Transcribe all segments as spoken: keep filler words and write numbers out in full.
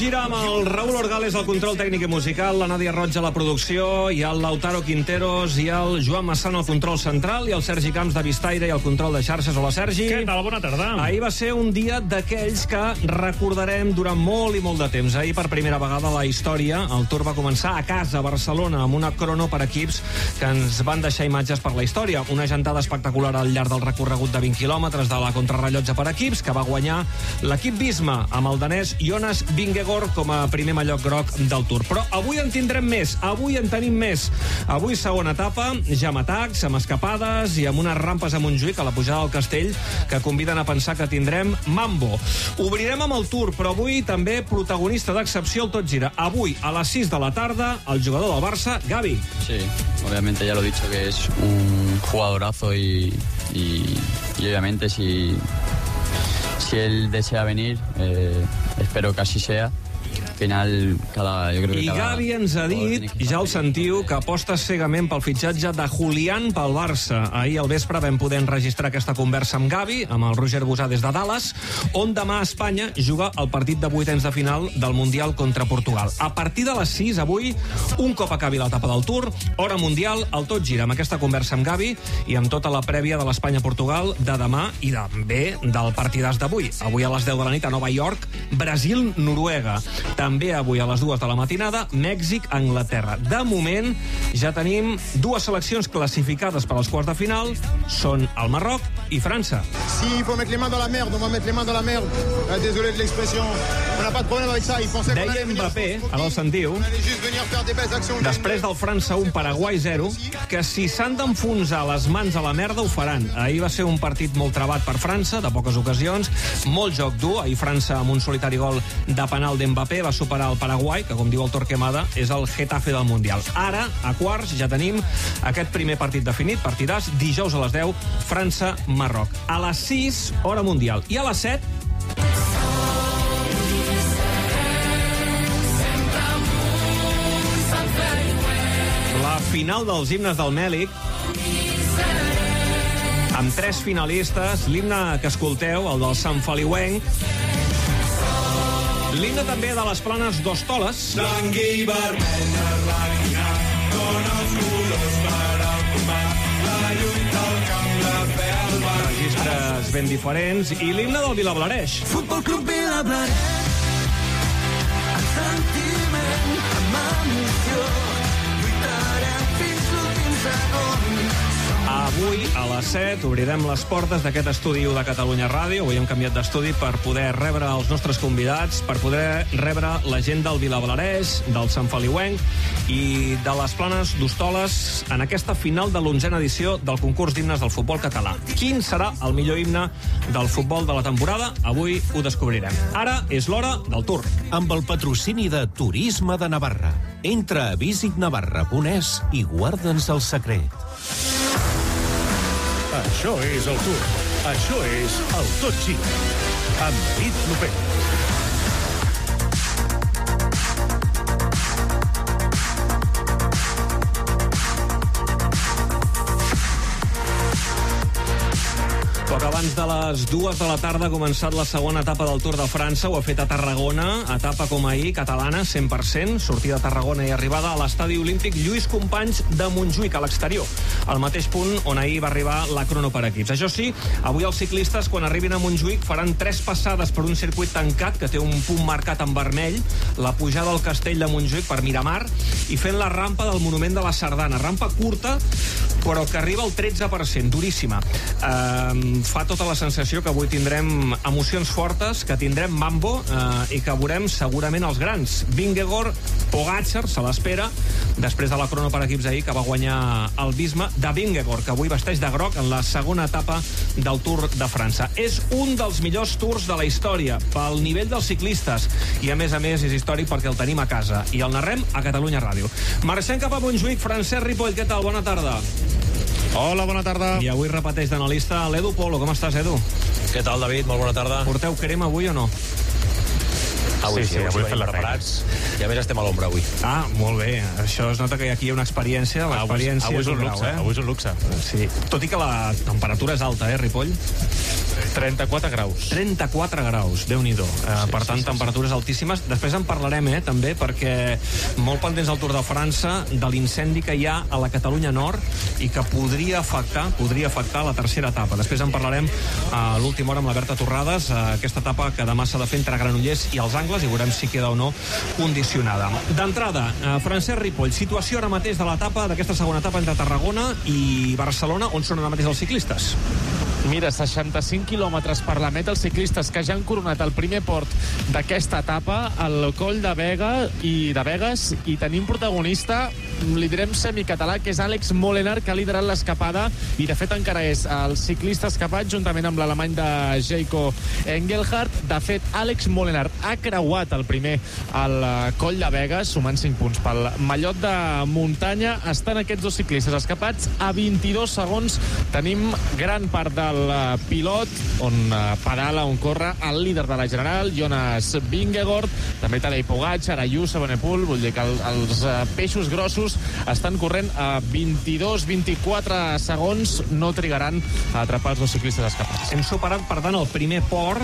Gira amb el Raül Orgales al control tècnic i musical, la Nàdia Roig a la producció, i el Lautaro Quinteros i el Joan Massano al control central, i el Sergi Camps de Vistaire i el control de xarxes. Hola, Sergi. Què tal? Bona tarda. Ahir va ser un dia d'aquells que recordarem durant molt i molt de temps. Ahir, per primera vegada a la història, el Tour va començar a casa, a Barcelona, amb una crono per equips que ens van deixar imatges per la història. Una gentada espectacular al llarg del recorregut de vint quilòmetres de la contrarrellotge per equips, que va guanyar l'equip Visma, amb el danès Jonas Vingegaard com a primer mallot groc del Tour. Però avui en tindrem més, avui en tenim més. Avui segona etapa, ja amb atacs, amb escapades i amb unes rampes a Montjuïc, a la pujada del Castell, que conviden a pensar que tindrem mambo. Obrirem amb el Tour, però avui també protagonista d'excepció el Tot Gira. Avui, a les sis de la tarda, el jugador del Barça, Gavi. Sí, obviamente ya lo he dicho que es un jugadorazo y, y, y obviamente si... Si él desea venir, eh, espero que así sea. Al final, cada, jo crec que I cada... Gavi ens ha dit, ja el sentiu, que aposta cegament pel fitxatge de Julián pel Barça. Ahir al vespre vam poder enregistrar aquesta conversa amb Gavi, amb el Roger Gusà des de Dallas, on demà a Espanya juga el partit de vuitens de final del Mundial contra Portugal. A partir de les sis, avui, un cop acabi l'etapa del Tour, hora mundial, el Tot Gira, amb aquesta conversa amb Gavi i amb tota la prèvia de l'Espanya-Portugal de demà i també del partidàs d'avui. Avui a les deu de la nit a Nova York, Brasil-Noruega. També avui a les dues de la matinada, Mèxic-Anglaterra. De moment, ja tenim dues seleccions classificades per als quarts de final, són el Marroc i França. Si il faut mettre les mains dans la merde, on va mettre les mains dans la merde. Ah, désolé de l'expression. On n'a pas de problème avec ça. Il pensait qu'on allait venir... Deia Mbappé, ara el sentiu, després del França un, Paraguai zero, que si s'han d'enfonsar les mans a la merda ho faran. Ahir va ser un partit molt trebat per França, de poques ocasions, molt joc dur. Ahir França, amb un solitari gol de penal d'Mbappé, va superar el Paraguai, que, com diu el Torquemada, és el Getafe del Mundial. Ara, a quarts, ja tenim aquest primer partit definit, partidàs, dijous a les deu, França-Marroc. A les sis, hora mundial. I a les set... la final dels himnes del Mèlic, amb tres finalistes, l'himne que escolteu, el del Sant Feliuenc, l'himne també de les planes d'Hostoles. Blanc i vermella, blanca, dona els colors per al combat, la lluita al camp, la fe al bar. Registres ben diferents. I l'himne del Vilablareix. Futbol Club Vilablareix, el sentiment amb emoció, lluitarem fins l'últim segon. Avui, a les set, obrirem les portes d'aquest estudi de Catalunya Ràdio. Avui hem canviat d'estudi per poder rebre els nostres convidats, per poder rebre la gent del Vilablareix, del Sant Feliuenc i de les planes d'Hostoles en aquesta final de l'onzena edició del concurs d'himnes del futbol català. Quin serà el millor himne del futbol de la temporada? Avui ho descobrirem. Ara és l'hora del Tour. Amb el patrocini de Turisme de Navarra. Entra a visit navarra punt es i guarda'ns el secret. Això és el Tour. Això és el Tot Gira. Amb David Lopez. Poc abans de les dues de la tarda ha començat la segona etapa del Tour de França. Ho ha fet a Tarragona, etapa com ahir, catalana, cent per cent, sortida a Tarragona i arribada a l'estadi olímpic Lluís Companys de Montjuïc, a l'exterior, al mateix punt on ahir va arribar la crono per equips. Això sí, avui els ciclistes, quan arribin a Montjuïc, faran tres passades per un circuit tancat que té un punt marcat en vermell, la pujada al castell de Montjuïc per Miramar, i fent la rampa del Monument de la Sardana. Rampa curta, però que arriba al tretze per cent, duríssima. Eh, fa tota la sensació que avui tindrem emocions fortes, que tindrem mambo eh, i que veurem segurament els grans. Vingegaard, Pogačar, se l'espera, després de la crono per equips ahir, que va guanyar el Visma, de Vingegaard, que avui vesteix de groc en la segona etapa del Tour de França. És un dels millors tours de la història, pel nivell dels ciclistes, i a més a més és històric perquè el tenim a casa, i el narrem a Catalunya Ràdio. Marxem cap a Montjuïc. Francesc Ripoll, què tal? Bona tarda. Hola, bona tarda. I avui repeteix d'analista l'Edu Polo. Com estàs, Edu? Què tal, David? Molt bona tarda. Porteu crema avui o no? Avui sí, sí, sí, avui avui fem la preparats. I a més estem a l'ombra avui. Ah, molt bé. Això es nota que aquí hi ha una experiència. L'experiència avui, avui és un grau, luxe, eh? avui és un luxe. Sí. Tot i que la temperatura és alta, eh, Ripoll? trenta-quatre graus. trenta-quatre graus, Déu-n'hi-do. Eh, Sí, per tant, sí, sí, temperatures altíssimes. Després en parlarem, eh, també, perquè molt pendents al Tour de França de l'incendi que hi ha a la Catalunya Nord i que podria afectar, podria afectar la tercera etapa. Després en parlarem a l'última hora amb la Berta Torrades, eh, aquesta etapa que demà s'ha de fer entre Granollers i els Angles, i veurem si queda o no condicionada. D'entrada, eh, Francesc Ripoll, situació ara mateix de l'etapa, d'aquesta segona etapa entre Tarragona i Barcelona, on són ara mateix els ciclistes? Mira, seixanta-cinc quilòmetres per la meta, els ciclistes que ja han coronat el primer port d'aquesta etapa, el Coll de Vega i de Vegas, i tenim protagonista, li direm semicatalà, que és Àlex Molenaar, que ha liderat l'escapada, i de fet encara és el ciclista escapat juntament amb l'alemany de Jayco Engelhardt. De fet, Àlex Molenaar ha creuat el primer al Coll de Vegas, sumant cinc punts pel mallot de muntanya. Estan aquests dos ciclistes escapats a vint-i-dos segons. Tenim gran part del pilot, on pedala, on corre el líder de la general, Jonas Vingegaard, també Tadej Pogačar, Ayuso, Benepul. Vull dir que el, els peixos grossos estan corrent a vint-i-dos vint-i-quatre segons. No trigaran a atrapar els dos ciclistes escapats. Hem superat, per tant, el primer port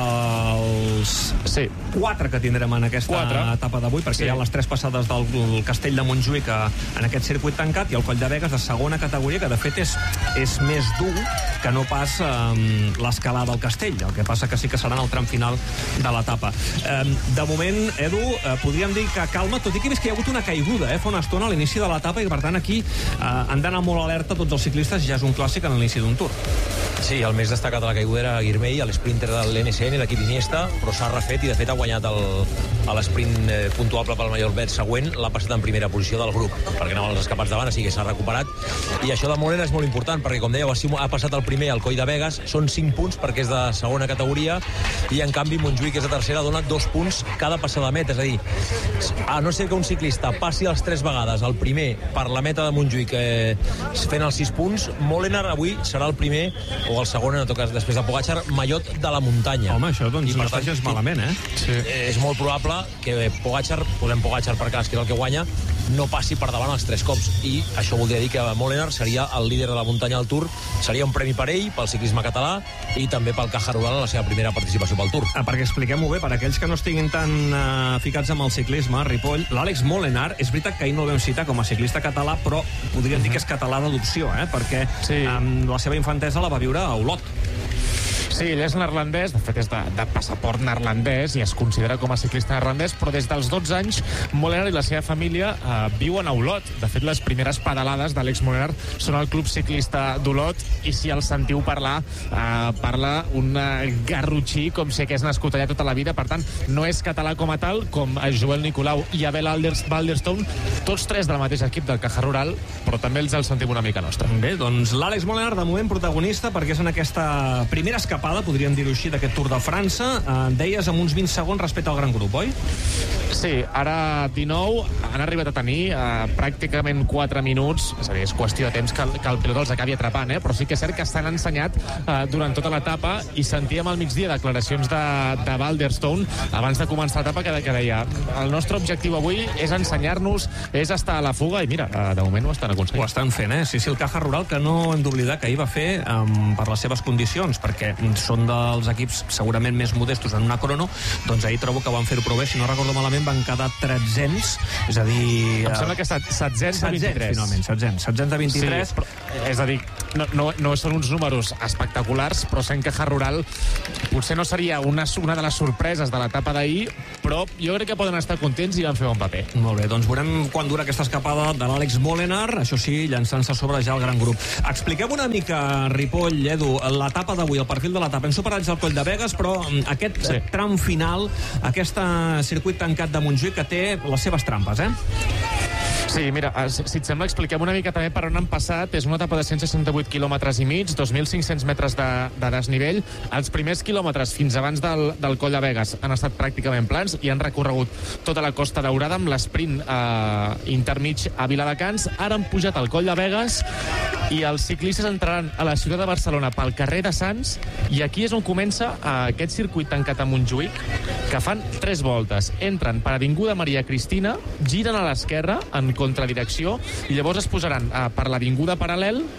dels sí. quatre que tindrem en aquesta quatre. etapa d'avui, perquè Sí. hi ha les tres passades del Castell de Montjuïc en aquest circuit tancat, i el Coll de Vegas de segona categoria, que de fet és, és més dur que no pas eh, l'escalada al Castell. El que passa que sí que serà en el tram final de l'etapa. Eh, de moment, Edu, eh, podríem dir que calma, tot i que he vist que hi ha hagut una caiguda eh, fa una estona a l'inici de l'etapa, i per tant aquí eh, han d'anar molt alerta tots els ciclistes, ja és un clàssic en l'inici d'un Tour. Sí, el més destacat de la caiguda era Guirmey, l'esprinter de l'N S N, l'equip Iniesta, però s'ha refet i de fet ha guanyat el, a l'esprint eh, puntuable pel Mallorca següent, l'ha passat en primera posició del grup, perquè anaven els escapats davant, així que s'ha recuperat. I això de Molenaar és molt important, perquè com dèieu, ha passat el primer al Coll de Vegas, són cinc punts perquè és de segona categoria, i en canvi Montjuïc, que és de tercera, dona dos punts cada passada de meta. És a dir, a no ser que un ciclista passi les tres vegades el primer per la meta de Montjuïc eh, fent els sis punts, Molenaar avui serà el primer o el segon, en tot cas, després de Pogačar, mallot de la muntanya. Home, això doncs I, no està gens malament, eh? Sí. És molt probable que Pogačar, posem Pogačar per cas, que és el que guanya, no passi per davant els tres cops, i això voldria dir que Molenaar seria el líder de la muntanya del Tour. Seria un premi per ell, pel ciclisme català, i també pel Caja Rural en la seva primera participació pel Tour. Ah, perquè expliquem-ho bé, per aquells que no estiguin tan uh, ficats amb el ciclisme, Ripoll, l'Àlex Molenaar, és veritat que ahir no el vam citar com a ciclista català, però podríem dir que és català d'adopció, eh? Perquè sí. um, la seva infantesa la va viure a Olot. Sí, ell és neerlandès, de fet és de, de passaport neerlandès i es considera com a ciclista neerlandès, però des dels dotze anys Molenaar i la seva família eh, viuen a Olot. De fet, les primeres pedalades d'Àlex Molenaar són al club ciclista d'Olot, i si el sentiu parlar, eh, parla un garrotxí com si hagués nascut allà tota la vida. Per tant, no és català com a tal, com Joel Nicolau i Abel Alders, Balderstone, tots tres del mateix equip del Caja Rural, però també els el sentim una mica nostra. Bé, doncs l'Àlex Molenaar, de moment protagonista, perquè és en aquesta primera escapada, podríem dir-ho així, d'aquest Tour de França. Eh, deies amb uns vint segons respecte al gran grup, oi? Sí, ara dinou, han arribat a tenir eh, pràcticament quatre minuts, és a dir, és qüestió de temps que el, que el pilot els acabi atrapant, eh? Però sí que és cert que s'han ensenyat eh, durant tota l'etapa, i sentíem al migdia declaracions de, de Balderstone abans de començar l'etapa que, que deia: el nostre objectiu avui és ensenyar-nos, és estar a la fuga, i mira, eh, de moment ho estan aconseguint. Ho estan fent, eh? Sí, sí, el Caja Rural, que no hem d'oblidar que ahir va fer um, per les seves condicions, perquè són dels equips segurament més modestos en una crono, doncs ahir trobo que van fer-ho prou bé. Si no recordo malament, van quedar tretzens, és a dir... Em sembla que setzens de vint-i-tres. Finalment, setzens. Setzens de vint-i-tres. Sí, però, és a dir, no, no, no són uns números espectaculars, però sent Caja Rural potser no seria una, una de les sorpreses de l'etapa d'ahir, però jo crec que poden estar contents i van fer bon paper. Molt bé, doncs veurem quan dura aquesta escapada de l'Àlex Molenaar, això sí, llançant-se a sobre ja el gran grup. Expliquem una mica, Ripoll, Edu, l'etapa d'avui, el perfil de l'etapa. Hem superat ja el Coll de Vegas, però aquest sí. tram final, aquest circuit tancat de Montjuïc, que té les seves trampes, eh? Sí, mira, si et sembla, expliquem una mica també per on han passat. És una etapa de cent seixanta-vuit quilòmetres i mig, dos mil cinc-cents metres de, de desnivell. Els primers quilòmetres fins abans del, del Coll de Vegas han estat pràcticament plans i han recorregut tota la Costa Daurada amb l'esprint eh, intermig a Viladecans. Ara han pujat al Coll de Vegas i els ciclistes entraran a la ciutat de Barcelona pel carrer de Sants, i aquí és on comença eh, aquest circuit tancat a Montjuïc, que fan tres voltes. Entren per Avinguda Maria Cristina, giren a l'esquerra en contradirecció, i llavors es posaran eh, per l'Avinguda Paral·lel,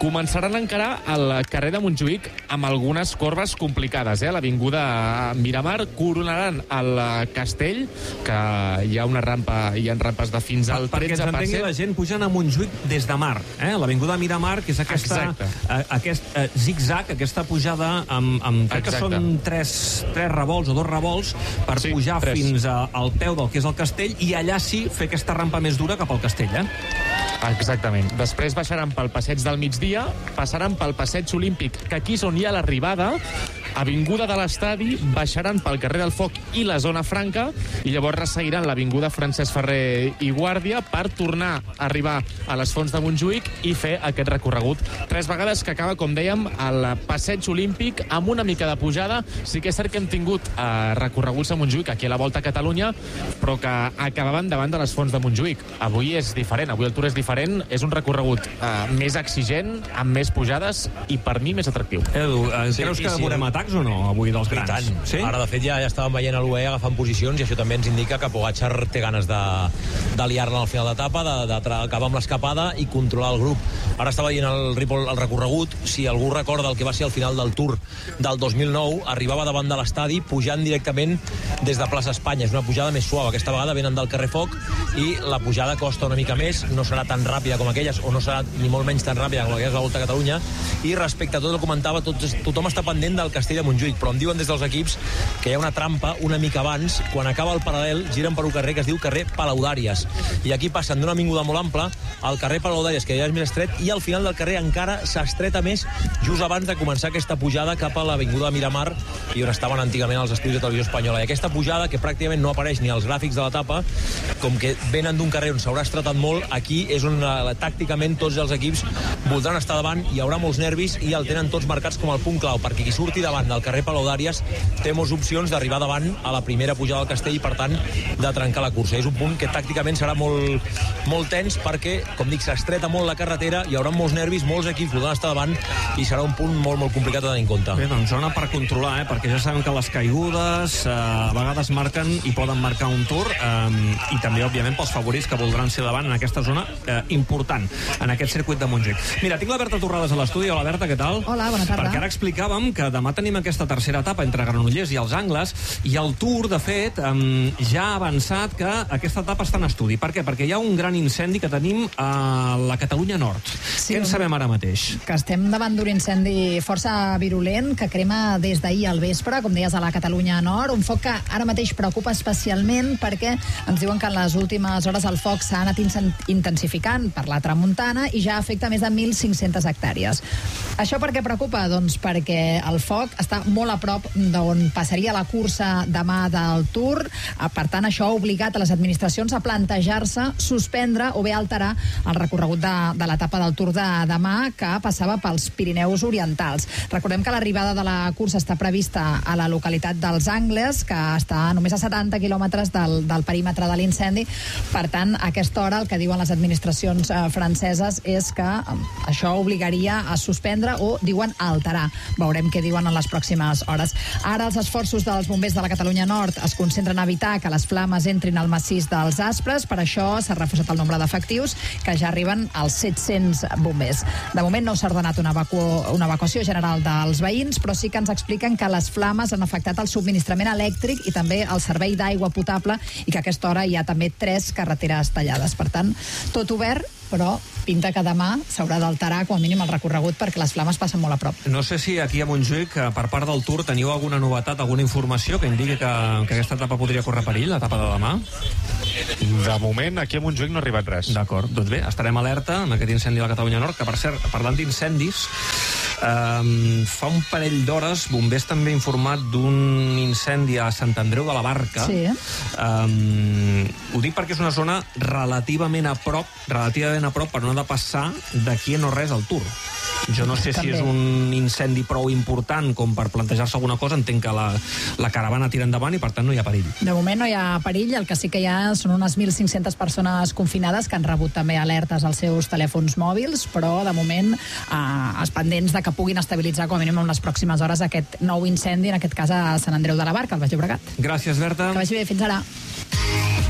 Començaran a encarar al carrer de Montjuïc amb algunes corbes complicades. Eh? A l'avinguda Miramar coronaran el Castell, que hi ha una rampa, hi ha rampes de fins al perquè tretze per cent. Perquè ens entengui la gent, pugen a Montjuïc des de Mar. Eh? L'avinguda Miramar, que és aquesta, eh, aquest eh, zig-zag, aquesta pujada amb, amb crec Exacte. que són tres, tres revolts o dos revolts per sí, pujar tres. fins a, al peu del que és el castell i allà sí fer aquesta rampa més dura cap al castell. Eh? Exactament. Després baixaran pel passeig del migdia, passaran pel passeig olímpic, que aquí és on hi ha l'arribada, avinguda de l'Estadi, baixaran pel carrer del Foc i la zona franca, i llavors resseguiran l'avinguda Francesc Ferrer i Guàrdia per tornar a arribar a les Fonts de Montjuïc i fer aquest recorregut. Tres vegades que acaba, com dèiem, al passeig olímpic amb una mica de pujada. Sí que és cert que hem tingut eh, recorreguts a Montjuïc aquí a la Volta a Catalunya, però que acabaven davant de les Fonts de Montjuïc. Avui és diferent, avui el Tour és diferent, és un recorregut eh, més exigent, amb més pujades i per mi més atractiu. Edu, eh, sí, creus que sí, veurem atacs o no avui dels grans? I tant. Sí? Ara, de fet, ja, ja estàvem veient a l'U E agafant posicions i això també ens indica que Pogačar té ganes de, de liar-la al final d'etapa, d'acabar amb l'escapada i controlar el grup. Ara està veient el, el recorregut. Si algú recorda el que va ser al final del Tour del dos mil nou, arribava davant de l'estadi pujant directament des de plaça Espanya. És una pujada més suau. Aquesta vegada venen del carrer Foc i la pujada costa una mica més, no serà tan ràpida com aquelles, o no serà ni molt menys tan ràpida com aquelles de la Volta a Catalunya. I respecte a tot el que comentava, tot, tothom està pendent del Castell de Montjuïc, però em diuen des dels equips que hi ha una trampa una mica abans. Quan acaba el paral·lel, giren per un carrer que es diu carrer Palaudàries, i aquí passen d'una avinguda molt ampla al carrer Palaudàries, que ja és més estret, i al final del carrer encara s'estreta més just abans de començar aquesta pujada cap a l'avinguda Miramar, i on estaven antigament els estudis de Televisió Espanyola. I aquesta pujada, que pràcticament no apareix ni als gràfics de l'etapa, com que venen d'un carrer on s'haurà estretat molt, aquí és on uh, tàcticament tots els equips voldran estar davant, hi haurà molts nervis i el tenen tots marcats com el punt clau, perquè qui surti davant del carrer Palaudàries té moltes opcions d'arribar davant a la primera pujada del castell i, per tant, de trencar la cursa. És un punt que tàcticament serà molt, molt tens perquè, com dic, s'estreta molt la carretera, hi haurà molts nervis, molts equips voldran estar davant i serà un punt molt, molt complicat de tenir en compte. Bé, doncs zona per controlar, eh? Perquè ja sabem que les caigudes eh, a vegades marquen i poden marcar un Tour, eh, i també, òbviament, pels favorits que voldran ser davant en aquesta zona eh, important, en aquest circuit de Montjuïc. Mira, tinc la Berta Torrades a l'estudi. Hola, Berta, què tal? Hola, bona tarda. Perquè ara explicàvem que demà tenim aquesta tercera etapa entre Granollers i els Angles, i el Tour, de fet, eh, ja ha avançat que aquesta etapa està en estudi. Per què? Perquè hi ha un gran incendi que tenim a la Catalunya Nord. Sí, què en sabem ara mateix? Que estem davant d'un incendi força virulent que crema des d'ahir al vespre, com deies, a la Catalunya Nord, un foc que ara mateix preocupa especialment perquè ens diuen que en les últimes hores el foc s'ha anat intensificant per la tramuntana i ja afecta més de mil cinc-centes hectàrees. Això per què preocupa? Doncs perquè el foc està molt a prop d'on passaria la cursa demà del Tour. Per tant, això ha obligat a les administracions a plantejar-se suspendre o bé alterar el recorregut de, de l'etapa del Tour de demà, que passava pels Pirineus Orientals. Recordem que l'arribada de la cursa està prevista a la localitat dels Angles, que està només a setanta quilòmetres del, del perímetre de l'incendi. Per tant, a aquesta hora el que diuen les administracions eh, franceses és que eh, això obligaria a suspendre o, diuen, a alterar. Veurem què diuen en les pròximes hores. Ara els esforços dels bombers de la Catalunya Nord es concentren a evitar que les flames entrin al massís dels Aspres. Per això s'ha reforçat el nombre d'efectius, que ja arriben als set-cents bombers. De moment no s'ha ordenat una, evacu una evacuació general dels veïns, però sí que ens expliquen que les flames han afectat el subministrament elèctric i també el servei d'aigua potable, i que a aquesta hora hi ha també tres carreteres tallades. Per tant, tot obert, però pinta que demà s'haurà d'alterar com a mínim el recorregut perquè les flames passen molt a prop. No sé si aquí a Montjuïc, per part del Tour, teniu alguna novetat, alguna informació que indiqui que, que aquesta etapa podria córrer perill, l'etapa de demà? De moment, aquí a Montjuïc no ha arribat res. D'acord, doncs bé, estarem alerta amb aquest incendi a la Catalunya Nord, que, per cert, parlant d'incendis, Um, fa un parell d'hores bombers també ha informat d'un incendi a Sant Andreu de la Barca. Sí. Um, ho dic perquè és una zona relativament a prop, relativament a prop per no ha de passar d'aquí a no res al Tour. Jo no sé també. si és un incendi prou important com per plantejar-se alguna cosa. Entenc que la, la caravana tira endavant i, per tant, no hi ha perill. De moment no hi ha perill. El que sí que hi ha són unes mil cinc-centes persones confinades que han rebut també alertes als seus telèfons mòbils, però, de moment, eh, es pendents de que puguin estabilitzar, com a mínim, en les pròximes hores aquest nou incendi, en aquest cas a Sant Andreu de la Barca, al Baix Llobregat. Gràcies, Berta. Que vagi bé. Fins ara.